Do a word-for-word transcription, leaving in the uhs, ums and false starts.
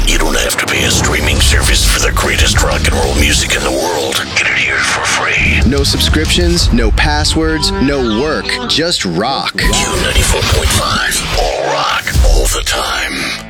You don't have to pay a streaming service for the greatest rock and roll music in the world. Get it here for free. No subscriptions, no passwords, no work, just rock. Q ninety-four point five. All rock, all the time.